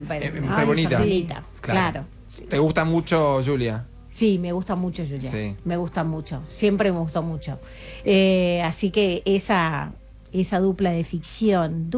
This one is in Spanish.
Mujer bonita. Bonita, claro. ¿Te gusta mucho Julia? Sí, me gusta mucho Julia. Sí. Me gusta mucho. Siempre me gustó mucho. Así que esa dupla de ficción.